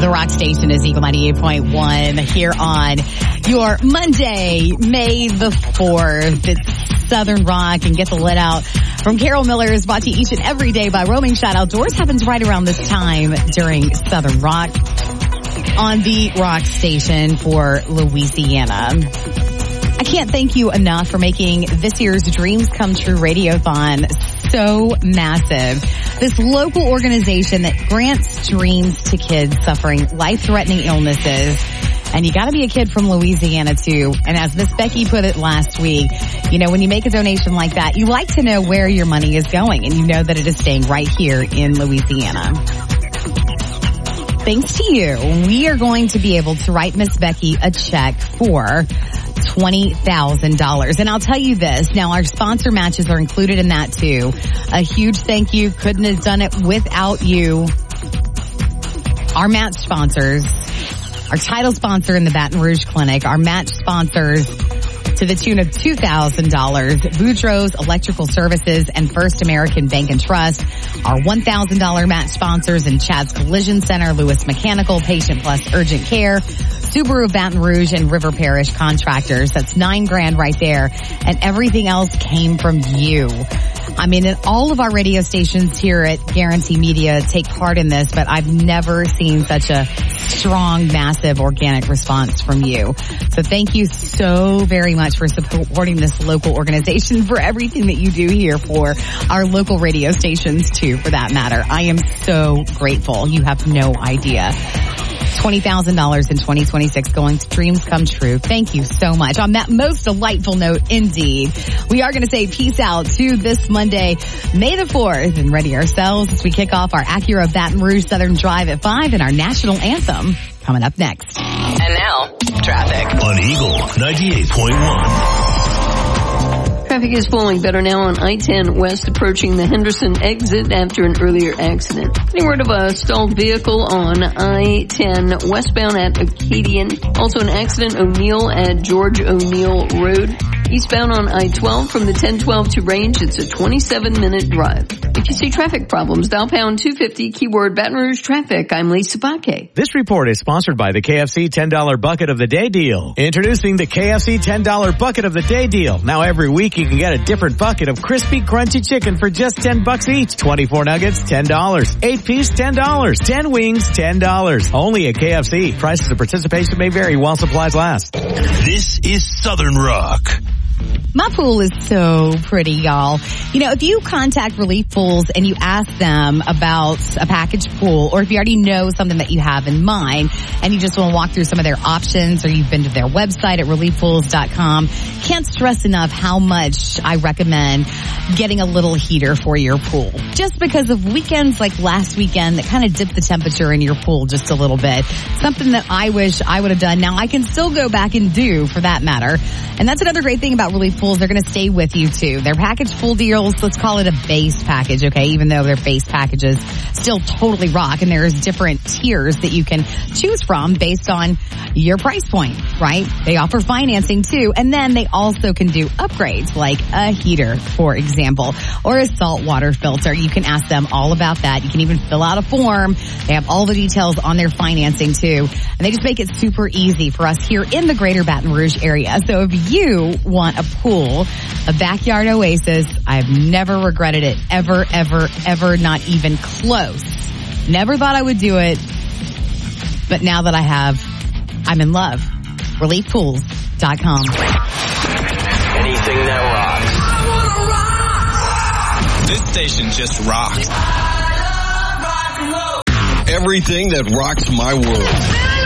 The Rock Station is Eagle 98.1 here on your Monday, May the 4th. It's Southern Rock, and Get the Let Out from Carol Miller is brought to you each and every day by Roaming Shot Outdoors. Happens right around this time during Southern Rock on the Rock Station for Louisiana. I can't thank you enough for making this year's Dreams Come True Radiothon so massive. This local organization that grants dreams to kids suffering life-threatening illnesses. And you got to be a kid from Louisiana, too. And as Miss Becky put it last week, you know, when you make a donation like that, you like to know where your money is going. And you know that it is staying right here in Louisiana. Thanks to you, we are going to be able to write Miss Becky a check for $20,000. And I'll tell you this, now our sponsor matches are included in that too. A huge thank you. Couldn't have done it without you. Our match sponsors, our title sponsor in the Baton Rouge Clinic, our match sponsors to the tune of $2,000, Boudreaux's Electrical Services and First American Bank and Trust. Our $1,000 match sponsors in Chad's Collision Center, Lewis Mechanical, Patient Plus Urgent Care, Subaru of Baton Rouge, and River Parish Contractors. That's $9,000 right there. And everything else came from you. I mean, and all of our radio stations here at Guarantee Media take part in this, but I've never seen such a strong, massive, organic response from you. So thank you so very much for supporting this local organization, for everything that you do here for our local radio stations too, for that matter. I am so grateful. You have no idea. $20,000 in 2026 going to Dreams Come True. Thank you so much. On that most delightful note, indeed, we are going to say peace out to this Monday, May the 4th, and ready ourselves as we kick off our Acura Baton Rouge Southern Drive at 5 and our national anthem coming up next. And now, traffic on Eagle 98.1. Traffic is flowing better now on I-10 West approaching the Henderson exit after an earlier accident. Any word of a stalled vehicle on I-10 westbound at Acadian. Also an accident, O'Neill at George O'Neill Road. Eastbound on I-12 from the 1012 to Range, it's a 27-minute drive. If you see traffic problems, dial pound 250, keyword Baton Rouge Traffic. I'm Lisa Baque. This report is sponsored by the KFC $10 Bucket of the Day Deal. Introducing the KFC $10 Bucket of the Day Deal. Now every week you can get a different bucket of crispy, crunchy chicken for just $10 each. 24 nuggets, $10. 8-piece, $10. 10 wings, $10. Only at KFC. Prices of participation may vary while supplies last. This is Southern Rock. My pool is so pretty, y'all. You know, if you contact Relief Pools and you ask them about a package pool, or if you already know something that you have in mind and you just want to walk through some of their options, or you've been to their website at reliefpools.com, can't stress enough how much I recommend getting a little heater for your pool. Just because of weekends like last weekend that kind of dipped the temperature in your pool just a little bit. Something that I wish I would have done. Now I can still go back and do, for that matter. And that's another great thing about Relief Pools. They're going to stay with you too. Their package pool deals, let's call it a base package, okay? Even though their base packages still totally rock, and there's different tiers that you can choose from based on your price point, right? They offer financing too, and then they also can do upgrades like a heater, for example, or a saltwater filter. You can ask them all about that. You can even fill out a form. They have all the details on their financing too, and they just make it super easy for us here in the greater Baton Rouge area. So if you want a pool, a backyard oasis, I've never regretted it. Ever, ever, ever, not even close. Never thought I would do it, but now that I have, I'm in love. ReliefPools.com. Anything that rocks. This station just rocks. Everything that rocks my world.